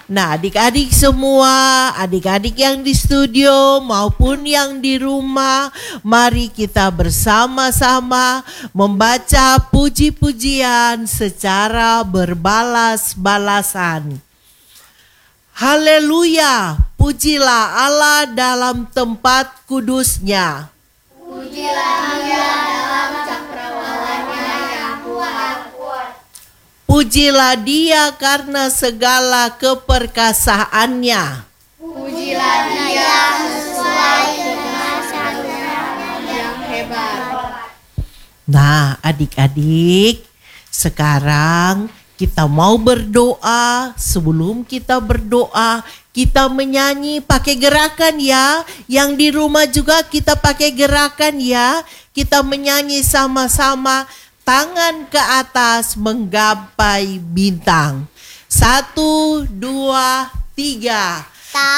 Nah, adik-adik semua, adik-adik yang di studio maupun yang di rumah, mari kita bersama-sama membaca puji-pujian secara berbalas-balasan. Haleluya, pujilah Allah dalam tempat kudusnya. Pujilah Dia dalam cakrawalanya yang kuat. Pujilah Dia karena segala keperkasaannya. Pujilah Dia sesuai dengan karunia-Nya yang hebat. Nah, adik-adik, sekarang kita mau berdoa. Sebelum kita berdoa, kita menyanyi pakai gerakan ya. Yang di rumah juga kita pakai gerakan ya. Kita menyanyi sama-sama, tangan ke atas menggapai bintang. 1, 2, 3.